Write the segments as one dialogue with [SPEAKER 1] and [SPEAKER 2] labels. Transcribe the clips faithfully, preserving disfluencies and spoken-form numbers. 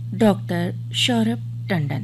[SPEAKER 1] Doctor Saurabh Tandon.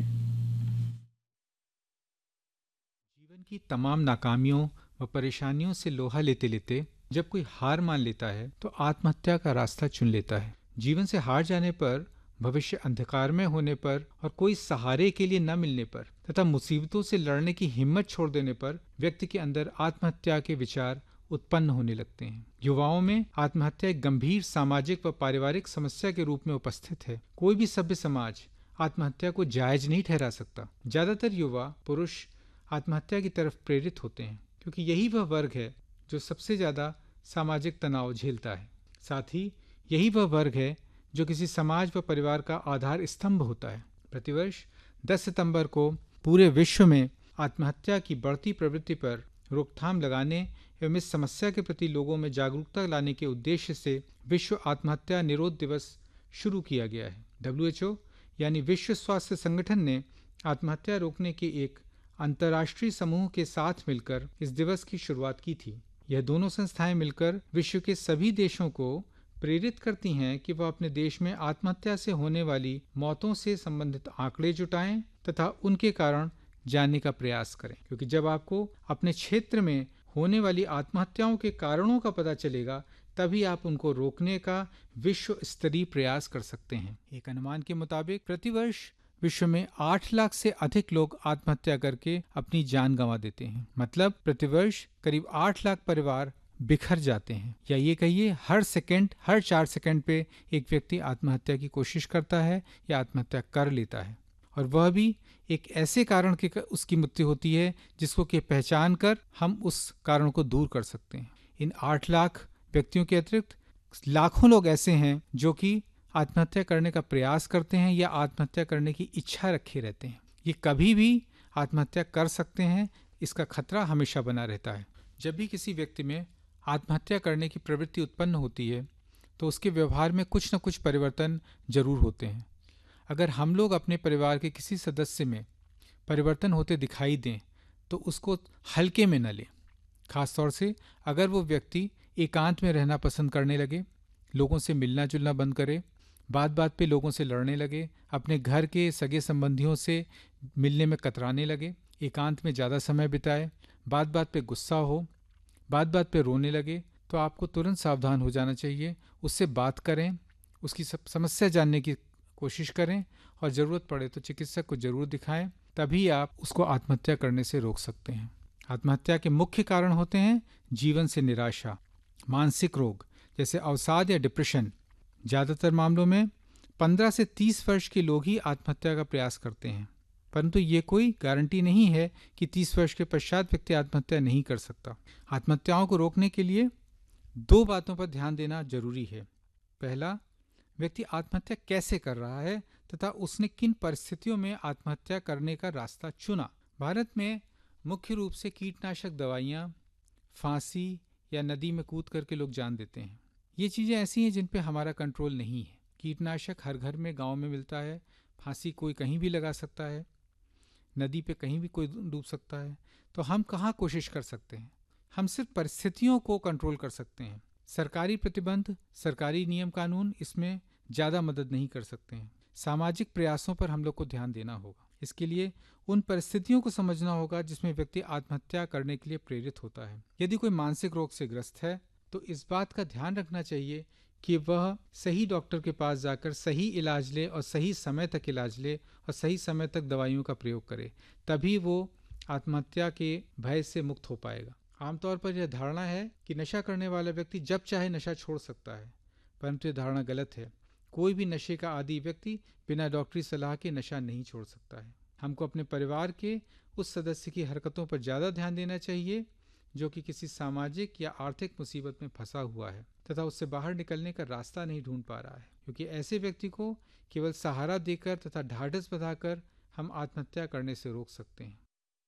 [SPEAKER 2] जीवन की तमाम नाकामियों व परेशानियों से लोहा लेते लेते जब कोई हार मान लेता है तो आत्महत्या का रास्ता चुन लेता है। जीवन से हार जाने पर, भविष्य अंधकारमय होने पर और कोई सहारे के लिए न मिलने पर तथा मुसीबतों से लड़ने की हिम्मत छोड़ देने पर व्यक्ति के अंदर आत्महत्या के विचार उत्पन्न होने लगते हैं। युवाओं में आत्महत्या एक गंभीर सामाजिक व पारिवारिक समस्या के रूप में उपस्थित है। कोई भी सभ्य समाज आत्महत्या को जायज नहीं ठहरा सकता। ज्यादातर युवा पुरुष आत्महत्या की तरफ प्रेरित होते हैं क्योंकि यही वह वर्ग है जो सबसे ज्यादा सामाजिक तनाव झेलता है। साथ ही यही वह वर्ग है जो किसी समाज व परिवार का आधार स्तंभ होता है। प्रतिवर्ष दस सितंबर को पूरे विश्व में आत्महत्या की बढ़ती प्रवृत्ति पर रोकथाम लगाने एवं इस समस्या के प्रति लोगों में जागरूकता लाने के उद्देश्य से विश्व आत्महत्या निरोध दिवस शुरू किया गया है। डब्ल्यू एच ओ यानी विश्व स्वास्थ्य संगठन ने आत्महत्या रोकने के एक अंतर्राष्ट्रीय समूह के साथ मिलकर इस दिवस की शुरुआत की थी। यह दोनों संस्थाएं मिलकर विश्व के सभी देशों को प्रेरित करती हैं कि वह अपने देश में आत्महत्या से होने वाली मौतों से संबंधित आंकड़े जुटाएं तथा उनके कारण जानने का प्रयास करें, क्योंकि जब आपको अपने क्षेत्र में होने वाली आत्महत्याओं के कारणों का पता चलेगा तभी आप उनको रोकने का विश्व स्तरीय प्रयास कर सकते हैं। एक अनुमान के मुताबिक प्रतिवर्ष विश्व में आठ लाख से अधिक लोग आत्महत्या करके अपनी जान गंवा देते हैं। मतलब प्रतिवर्ष करीब आठ लाख परिवार बिखर जाते हैं, या ये कहिए हर सेकंड हर चार सेकंड पे एक व्यक्ति आत्महत्या की कोशिश करता है या आत्महत्या कर लेता है, और वह भी एक ऐसे कारण के उसकी मृत्यु होती है जिसको कि पहचान कर हम उस कारण को दूर कर सकते हैं। इन आठ लाख व्यक्तियों के अतिरिक्त लाखों लोग ऐसे हैं जो कि आत्महत्या करने का प्रयास करते हैं या आत्महत्या करने की इच्छा रखे रहते हैं। ये कभी भी आत्महत्या कर सकते हैं, इसका खतरा हमेशा बना रहता है। जब भी किसी व्यक्ति में आत्महत्या करने की प्रवृत्ति उत्पन्न होती है तो उसके व्यवहार में कुछ न कुछ परिवर्तन जरूर होते हैं। अगर हम लोग अपने परिवार के किसी सदस्य में परिवर्तन होते दिखाई दें तो उसको हल्के में न लें। खासतौर से अगर वो व्यक्ति एकांत में रहना पसंद करने लगे, लोगों से मिलना जुलना बंद करे, बात बात पे लोगों से लड़ने लगे, अपने घर के सगे संबंधियों से मिलने में कतराने लगे, एकांत में ज़्यादा समय बिताए, बात बात पे गुस्सा हो, बात बात पे रोने लगे, तो आपको तुरंत सावधान हो जाना चाहिए। उससे बात करें, उसकी सब समस्या जानने की कोशिश करें और ज़रूरत पड़े तो चिकित्सक को जरूर दिखाएं, तभी आप उसको आत्महत्या करने से रोक सकते हैं। आत्महत्या के मुख्य कारण होते हैं जीवन से निराशा, मानसिक रोग जैसे अवसाद या डिप्रेशन। ज़्यादातर मामलों में पंद्रह से तीस वर्ष के लोग ही आत्महत्या का प्रयास करते हैं, परंतु ये कोई गारंटी नहीं है कि तीस वर्ष के पश्चात व्यक्ति आत्महत्या नहीं कर सकता। आत्महत्याओं को रोकने के लिए दो बातों पर ध्यान देना जरूरी है। पहला, व्यक्ति आत्महत्या कैसे कर रहा है तथा उसने किन परिस्थितियों में आत्महत्या करने का रास्ता चुना। भारत में मुख्य रूप से कीटनाशक दवाइयाँ, फांसी या नदी में कूद करके लोग जान देते हैं। ये चीज़ें ऐसी हैं जिन पे हमारा कंट्रोल नहीं है। कीटनाशक हर घर में गांव में मिलता है, फांसी कोई कहीं भी लगा सकता है, नदी पे कहीं भी कोई डूब सकता है। तो हम कहाँ कोशिश कर सकते हैं? हम सिर्फ परिस्थितियों को कंट्रोल कर सकते हैं। सरकारी प्रतिबंध, सरकारी नियम कानून इसमें ज़्यादा मदद नहीं कर सकते हैं। सामाजिक प्रयासों पर हम लोग को ध्यान देना होगा। इसके लिए उन परिस्थितियों को समझना होगा जिसमें व्यक्ति आत्महत्या करने के लिए प्रेरित होता है। यदि कोई मानसिक रोग से ग्रस्त है तो इस बात का ध्यान रखना चाहिए कि वह सही डॉक्टर के पास जाकर सही इलाज ले और सही समय तक इलाज ले और सही समय तक दवाइयों का प्रयोग करे, तभी वो आत्महत्या के भय से मुक्त हो पाएगा। आमतौर पर यह धारणा है कि नशा करने वाला व्यक्ति जब चाहे नशा छोड़ सकता है, परंतु यह धारणा गलत है। कोई भी नशे का आदी व्यक्ति बिना डॉक्टरी सलाह के नशा नहीं छोड़ सकता है। हमको अपने परिवार के उस सदस्य की हरकतों पर ज़्यादा ध्यान देना चाहिए जो कि किसी सामाजिक या आर्थिक मुसीबत में फंसा हुआ है तथा उससे बाहर निकलने का रास्ता नहीं ढूंढ पा रहा है, क्योंकि ऐसे व्यक्ति को केवल सहारा देकर तथा ढाढ़स बंधाकर हम आत्महत्या करने से रोक सकते हैं।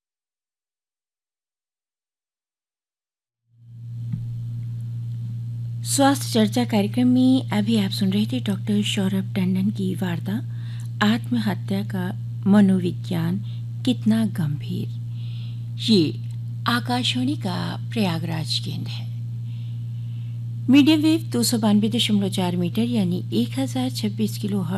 [SPEAKER 1] स्वास्थ्य चर्चा कार्यक्रम में अभी आप सुन रहे थे डॉक्टर सौरभ टंडन की वार्ता, आत्महत्या का मनोविज्ञान कितना गंभीर। ये आकाशवाणी का प्रयागराज केंद्र है। मीडियम वेव दो सौ बानवे दशमलव चार मीटर यानी एक हजार छब्बीस किलो